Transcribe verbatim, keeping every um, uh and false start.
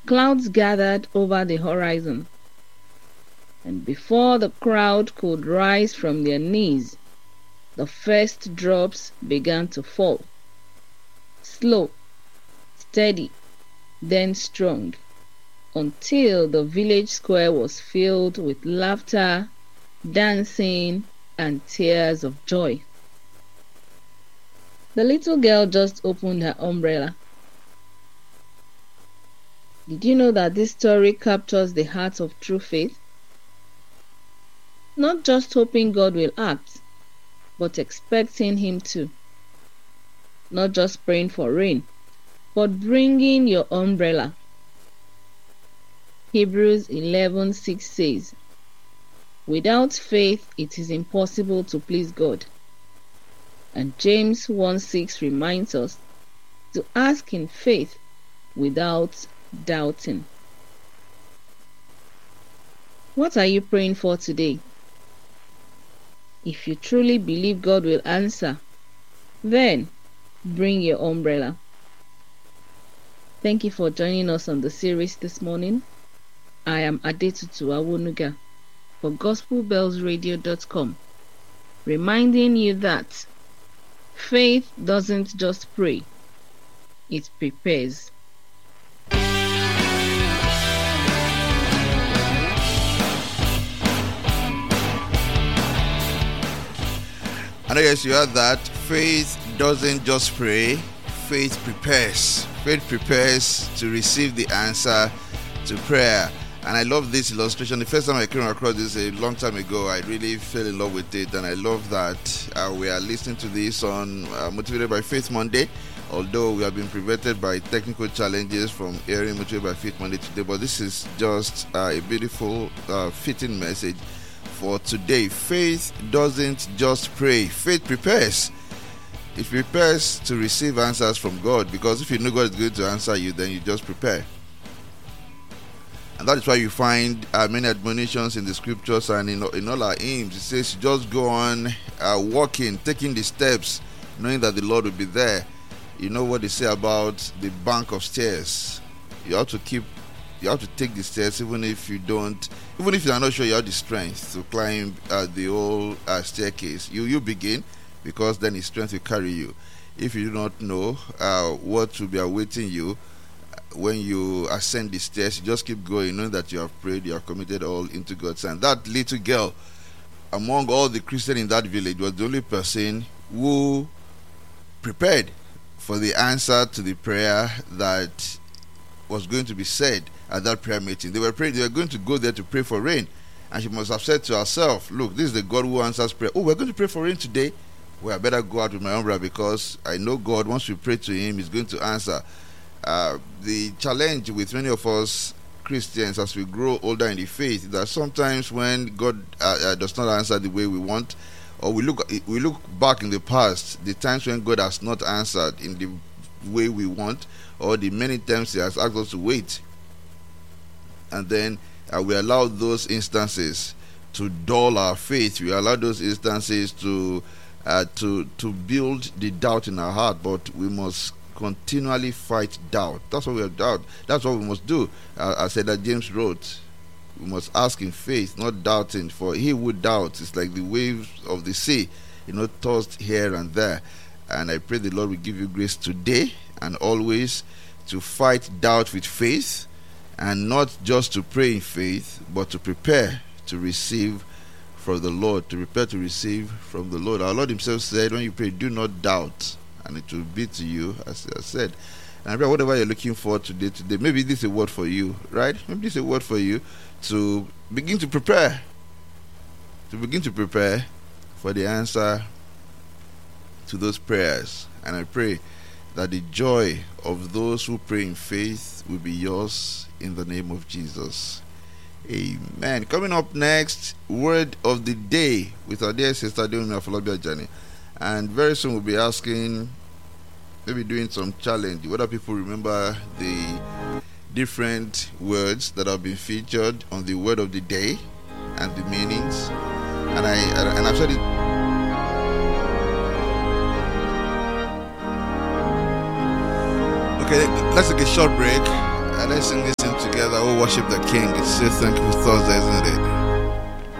Clouds gathered over the horizon, and before the crowd could rise from their knees, the first drops began to fall. Slow, steady, then strong, until the village square was filled with laughter, dancing, and tears of joy. The little girl just opened her umbrella. Did you know that this story captures the heart of true faith? Not just hoping God will act, but expecting Him to. Not just praying for rain, but bringing your umbrella. Hebrews eleven six says, "Without faith it is impossible to please God." And James one six reminds us to ask in faith without doubting. What are you praying for today? If you truly believe God will answer, then bring your umbrella. Thank you for joining us on the series this morning. I am Adetutu Awonuga for gospel bells radio dot com, reminding you that faith doesn't just pray, it prepares. And I guess you heard that faith doesn't just pray, faith prepares. Faith prepares to receive the answer to prayer. And I love this illustration. The first time I came across this a long time ago, I really fell in love with it. And I love that uh, we are listening to this on uh, Motivated by Faith Monday. Although we have been prevented by technical challenges from airing Motivated by Faith Monday today. But this is just uh, a beautiful, uh, fitting message for today. Faith doesn't just pray. Faith prepares. It prepares to receive answers from God. Because if you know God is going to answer you, then you just prepare. And that is why you find uh, many admonitions in the scriptures and in, in all our hymns. It says, just go on uh, walking, taking the steps, knowing that the Lord will be there. You know what they say about the bank of stairs. You have to keep, you have to take the stairs even if you don't, even if you are not sure you have the strength to climb uh, the whole uh, staircase. You you begin, because then His strength will carry you. If you do not know uh, what will be awaiting you when you ascend the stairs, you just keep going, knowing that you have prayed, you have committed all into God's hand. That little girl, among all the Christians in that village, was the only person who prepared for the answer to the prayer that was going to be said at that prayer meeting. They were praying, they were going to go there to pray for rain. And she must have said to herself, look, this is the God who answers prayer. Oh, we're going to pray for rain today? Well, I better go out with my umbrella, because I know God, once we pray to Him, He's going to answer. Uh, the challenge with many of us Christians as we grow older in the faith is that sometimes when God uh, uh, does not answer the way we want, or we look we look back in the past, the times when God has not answered in the way we want, or the many times He has asked us to wait, and then uh, we allow those instances to dull our faith. We allow those instances to uh, to to build the doubt in our heart. But we must continually fight doubt. That's what we have doubt. That's what we must do. Uh, I said that James wrote, we must ask in faith, not doubting. For he who doubts is like the waves of the sea, you know, tossed here and there. And I pray the Lord will give you grace today and always to fight doubt with faith, and not just to pray in faith, but to prepare to receive from the Lord, to prepare to receive from the Lord. Our Lord Himself said, when you pray, do not doubt, and it will be to you, as I said. And I pray whatever you're looking for today, today, maybe this is a word for you, right? Maybe this is a word for you to begin to prepare, to begin to prepare for the answer to those prayers. And I pray that the joy of those who pray in faith will be yours in the name of Jesus. Amen. Coming up next, word of the day with our dear sister Deomi Afolabi Ajani. And very soon we'll be asking, maybe doing some challenge, whether people remember the different words that have been featured on the word of the day and the meanings. And I and I've said it. Okay, let's take a short break and let's listen to together. We worship the King. Say thank you Thursday, isn't